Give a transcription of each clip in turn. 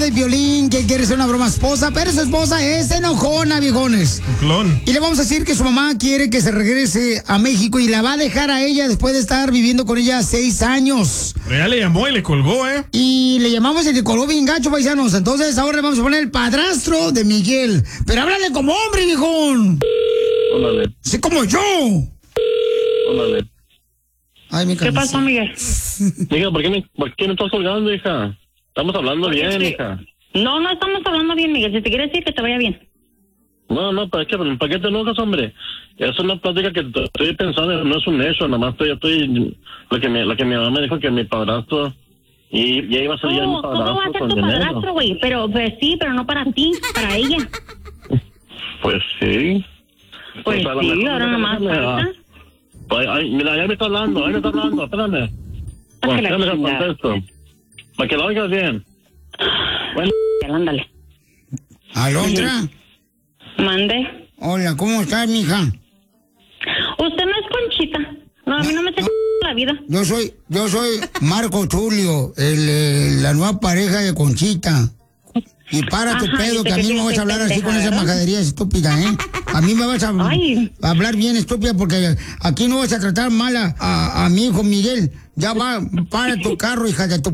de Piolín que quiere hacer una broma a su esposa, pero su esposa es enojona, viejones. Un clon. Y le vamos a decir que su mamá quiere que se regrese a México y la va a dejar a ella después de estar viviendo con ella 6 años. Pero ya le llamó y le colgó, ¿eh? Y le llamamos el que colgó bien gacho, paisanos. Entonces ahora le vamos a poner el padrastro de Miguel. Pero háblale como hombre, viejón. Órale. Sí, como yo. Órale. Ay, mi ¿Qué pasó, Miguel? Hija, ¿por qué me estás colgando, hija? Estamos hablando bien, hija. No estamos hablando bien, Miguel. Si te quiere decir que te vaya bien. No, ¿para qué te enojas, hombre? Es una plática que estoy pensando, no es un hecho, nada más estoy lo que mi mamá me dijo que mi padrastro, y ya iba a ser ya mi padrastro. ¿Cómo va a ser con tu dinero. padrastro, güey? Pero pues sí, pero no para ti, para ella. Pues sí. Pues a lo sí, mejor ahora nomás falta. Ay, mira, ya me está hablando, espérame. Pues, la déjame chingada. contesto. Para que lo oigas bien. Bueno. Ándale. Alondra. Mande. Hola, ¿cómo estás, mija? Usted no es Conchita. No, a mí no me hace la vida. Yo soy Marco Tulio, la nueva pareja de Conchita. Y para tu Ajá, pedo, dice que a mí que no me vas a hablar así pendeja, con esa ¿verdad? majadería estúpida, ¿eh? A mí me vas a hablar bien estúpida porque aquí no vas a tratar mal a mi hijo Miguel. Ya va, para tu carro, hija de tu...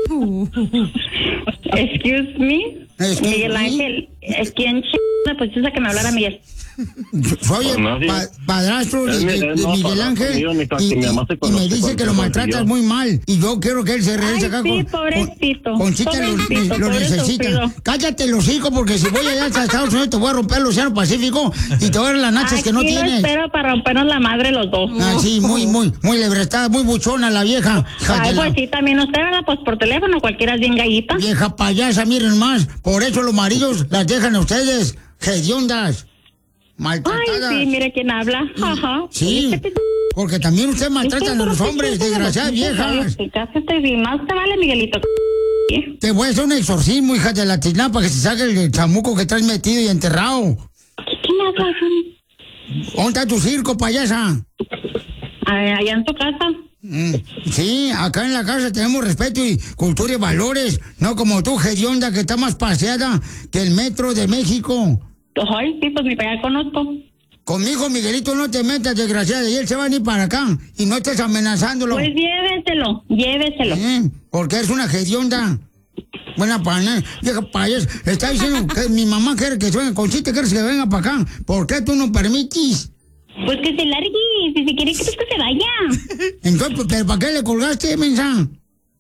Excuse me. Miguel Ángel, ¿quién me pusiste a que me hablara Miguel? Soy el padrastro de Miguel Ángel y me dice que lo maltratas muy mal y yo quiero que él se regrese acá sí, pobrecito. Conchita lo necesita. Cállate los hijos porque si voy allá a Estados Unidos te voy a romper el Océano Pacífico y te voy a dar las nachas que no Aquí tienes. espero para rompernos la madre los dos. Ah, sí, muy lebrestada, muy buchona la vieja. Ay, pues sí, también usted, ¿verdad? Pues por teléfono cualquiera es bien gallita. Vieja payasa, miren más. Por eso los maridos las dejan a ustedes, hediondas, maltratadas. Ay, sí, mire quién habla. Ajá. Sí, porque también ustedes maltratan a los hombres, desgraciadas viejas. Más te vale, Miguelito. Te voy a hacer un exorcismo, hija de la tina, para que se saque el chamuco que traes metido y enterrado. ¿Qué me hablas? ¿Dónde está tu circo, payasa? Allá en tu casa. Sí, acá en la casa tenemos respeto y cultura y valores, no como tú, hedionda, que está más paseada que el metro de México. Ay, sí, pues ni para allá conozco. Conmigo, Miguelito, no te metas, desgraciada, y él se va a ir para acá, y no estés amenazándolo. Pues lléveselo. Porque es una hedionda. Buena pana, vieja payas, está diciendo que mi mamá quiere que se venga, Conchita quiere que se venga para acá. ¿Por qué tú no permites? Pues que se largue, si se quiere que se vaya. Entonces, ¿pero para qué le colgaste, mensa?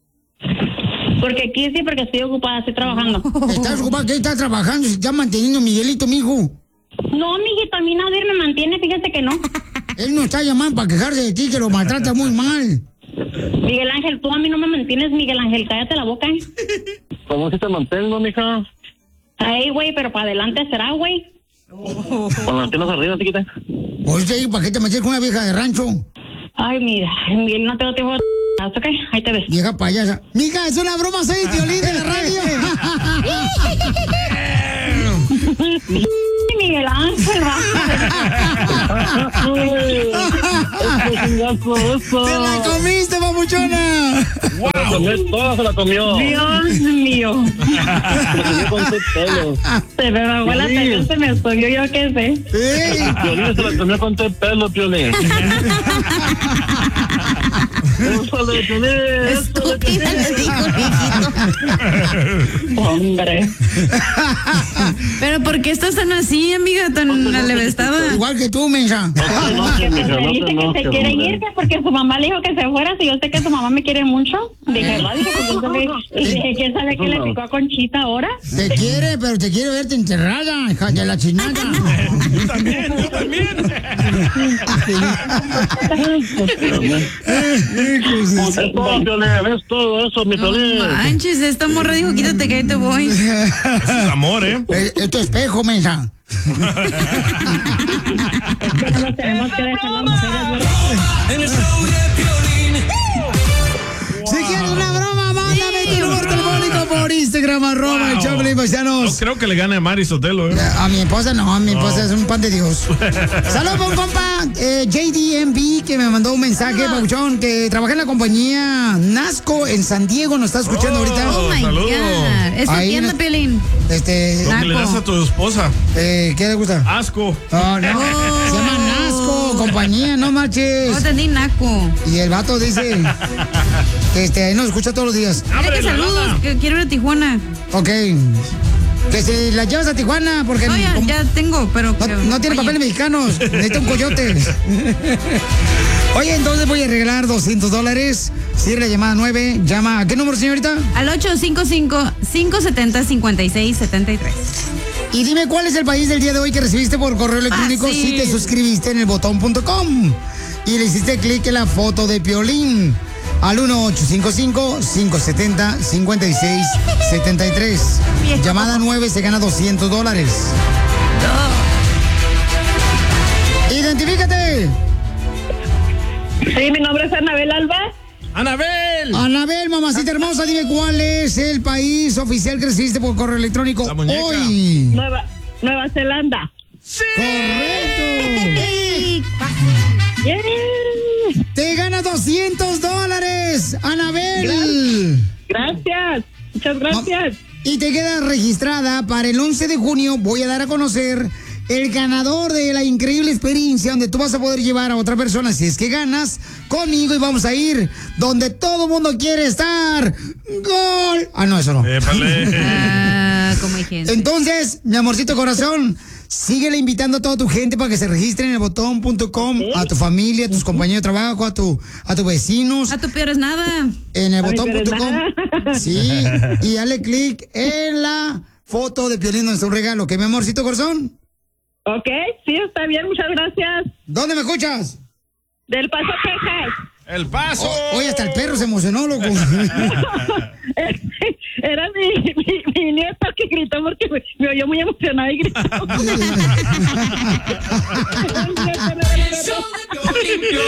Porque aquí sí, porque estoy ocupada, estoy trabajando. ¿Estás ocupada? ¿Qué estás trabajando? Si está manteniendo Miguelito, mijo. No, amiguito, a mí nadie me mantiene, fíjate que no. Él no está llamando para quejarse de ti, que lo maltrata muy mal. Miguel Ángel, tú a mí no me mantienes, Miguel Ángel, cállate la boca. ¿Cómo si te mantengo, mija? Ay, güey, pero para adelante será, güey. Con las piernas arriba, chiquita. Oye, ¿para qué te metes con una vieja de rancho? Ay, mira, Miguel, no tengo tiempo de... ¿Ok? Ahí te ves. Vieja payasa. Mija, es una broma, soy el Piolín de la radio. Miguel Ángel, ¡Te la comiste, papuchona! Toda se la comió. Dios mío. Se con tu pelo. Se me bajó la pelo, se me subió, yo qué sé. Piolín se la comió con tu pelo, Piolín. Estúpida, le dijo el viejito. Hombre. Pero ¿por qué estás tan así, amiga, tan alevestada? Igual que tú, mensa. Porque me dice que se quiere ir, porque su mamá le dijo que se fuera, si yo sé que su mamá me quiere mucho. Dije, no, dije, y dije, ¿quién sabe qué le picó a Conchita ahora? Te quiere, pero te quiere verte enterrada, hija de la chinada. Yo también. ¿Ves todo eso, mi Piolín? Manches, esta morra dijo, quítate que ahí te voy. Eso es amor, ¿eh? Es tu espejo, mensa. Es que no nos tenemos que dejar las mujeres, ¿verdad? En el show de Piolín. Si quieres una broma, mándame tu número telefónico por Instagram, @el Piolín, No paisanos. creo que le gane a Mari Sotelo, ¿eh? A mi esposa no, a mi esposa es un pan de Dios. Saludos por un compa, JDMB, que me mandó un mensaje, papuchón, que trabaja en la compañía Nasco en San Diego, nos está escuchando ahorita. Oh my saludos. God. ¿Esa Ahí quién no- anda, Piolín? Lo que le das a tu esposa. ¿Qué le gusta? Asco. Oh, no. Se llama Nasco, compañía, no marches. No entendí, naco. Y el vato dice que ahí nos escucha todos los días. Mira que saludos, que quiero ir a Tijuana. Ok. Que se la llevas a Tijuana porque No, ya tengo, pero... no tiene papeles mexicanos. Necesita un coyote. Oye, entonces voy a regalar $200. Cierre la llamada 9. Llama. ¿A qué número, señorita? Al 855-570-5673. Y dime cuál es el país del día de hoy que recibiste por correo electrónico Fácil. si te suscribiste en el botón.com y le hiciste clic en la foto de Piolín al 1-855-570-5673. Viejo. Llamada 9 se gana $200. ¡Identifícate! Sí, mi nombre es Anabel Alba. ¡Anabel! Anabel, mamacita hermosa, dime cuál es el país oficial que recibiste por correo electrónico La muñeca. hoy. Nueva Zelanda. ¡Correcto! ¡Yeah! ¡Te gana $200, Anabel! Gracias. Muchas gracias. Y te quedas registrada para el 11 de junio. Voy a dar a conocer el ganador de la increíble experiencia donde tú vas a poder llevar a otra persona si es que ganas conmigo y vamos a ir donde todo mundo quiere estar. ¡Gol! Ah, no, eso no. Épale. Como hay gente. Entonces, mi amorcito corazón, síguele invitando a toda tu gente para que se registren en el botón.com, a tu familia, a tus compañeros de trabajo, a tus vecinos, A tu peor es nada. en el A mi botón.com. nada. Sí, y dale clic en la foto de Piolín donde está un regalo. ¿Qué, mi amorcito corazón? Ok, sí, está bien. Muchas gracias. ¿Dónde me escuchas? Del Paso, Texas. ¡El paso! Oye, hasta el perro se emocionó, loco. Era mi nieto que gritó porque me oyó muy emocionada y gritó. El show de Piolín.